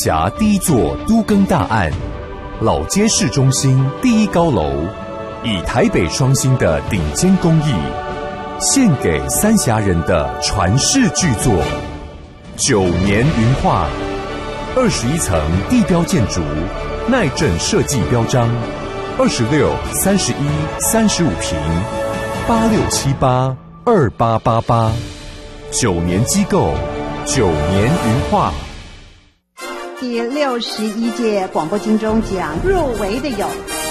辖第一座都更大案，老街市中心第一高楼，以台北双星的顶尖工艺，献给三峡人的传世巨作9年云画，21层地标建筑，耐震设计标章，26、31、35平，86782888，9年机构，9年云画。 第61届广播金钟奖入围的有